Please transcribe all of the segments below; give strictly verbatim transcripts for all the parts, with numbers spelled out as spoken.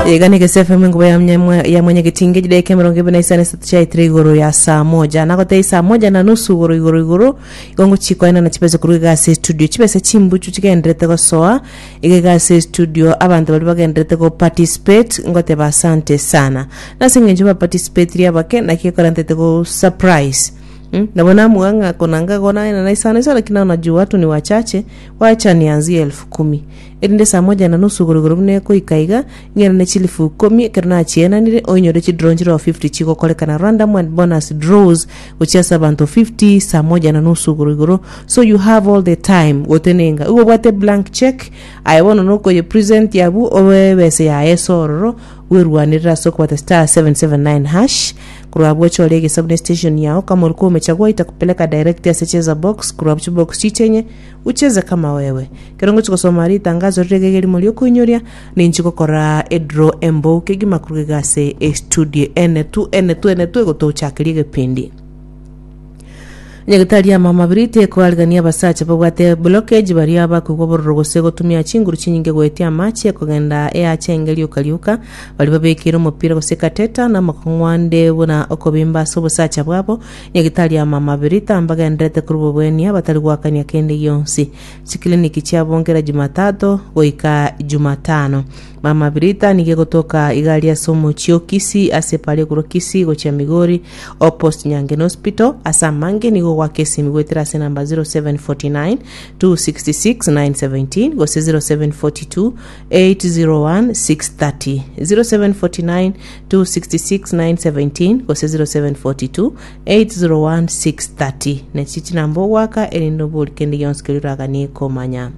Yegani kesefe mungu ya mwenye ya mwenye kitinge jide kemero ngebe na isane satucha itri goro ya saa moja. Nako te saa moja na nusu goro goro goro. Igongo chiko ina na chipese kuruga gase studio. Chipese chimbu chuchike ndrete ko soa. Ige gase studio abantu bali bagendrete ko participate ngote basante sana. Nasi ngenjuba participate ya bake na kiko rantete ko surprise. Hmm? Na wana muanga konanga kona ina na isane sana kina unajua watu ni wachache. Wacha nianzie elfu kumi. Edinde saa moja na nusu guruguru mneko ikaiga ngena ne chilifu kumi kerna chiena nire onyore chi draw zero fifty chiko koleka na random and bonus draws uchesa abantu fifty saa moja na nusu guruguru. So you have all the time wotenenga uwo wate blank check I want to know ko ye present yabu owe wese ya esororo wirwanira soko wate star seven seven nine hash kurabwo cholege sub station yao kama ulikuwa umechagua itakupeleka direct ya secheza box kurabwo box chichenye ucheze kama wewe kerongo chiko somari tangazo regegeri mulio kunyoria ninchiko kora edro embo kegima kurugase e studio n two n two n two gotochakirige pindi Nyagitali ya mama birite ko algania basacha bagwate blockage bari aba ko borogose gotumia chinguru chinyinge gwetia machi akogenda e achengeli okaliuka bali babekira umupira goseka teta na makongwande bona okobimba sobosacha bwabo nyagitali ya mama birite ambaga ndrete kurubo bwenia batali gwakania kende yonsi sikliniki cha bongera Jumatatu goika Jumatano mama birita nige gotoka igalia somo chiokisi asepale kurokisi gocha Migori opost Nyange hospital asamange nigo wakesi migwetera se namba zero seven four nine two six six nine one seven go se zero seven four two eight zero one six three zero zero seven four nine two six six nine one seven go se zero seven four two eight zero one six three ne chichi nambo waka elindo bol kendi yonskeliraga ni komanya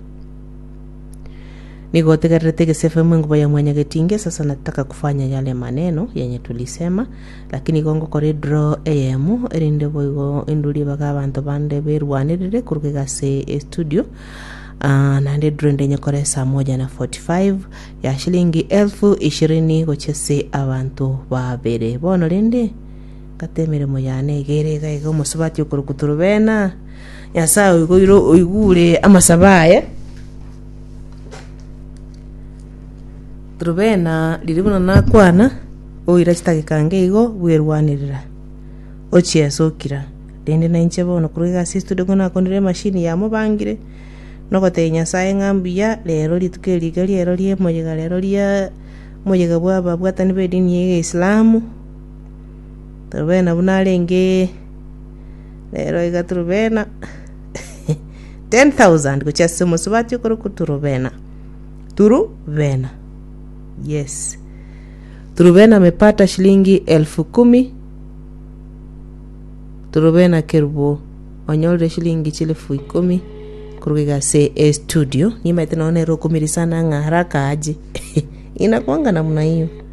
Nigo tegarete kesefe mungu ya mwenye getinge sasa nataka kufanya yale maneno yenye tulisema lakini gongo kore draw am erinde boigo induli baga abantu bande berwanirire kurugega se studio uh, na nde draw ndenye kore saa moja na forty-five ya shilingi elfu ishirini gochese abantu babere bono lende katemere moyane gerega ego musubati okurukuturubena ya saa ugo uigure amasabaya Rubena liribona nakwana oira chitagikange igo bwerwanirira ochiesokira dende na inche bono kuruga studio gona kondire machine ya mubangire nogote nyasaye ngambia lero litukeliga lero lie moyega lero lia moyega bwaba bwatani bedini ye Islamu Rubena bunalenge lero iga Rubena ten thousand kuchase musubati kurukuturubena turu vena Yes. Turubena amepata shilingi elfu kumi. Turubena kerbo onyolde shilingi chilefu kumi kurugega se studio. Nima itenaone roko mirisana nga haraka aje. Inakuanga namna hiyo.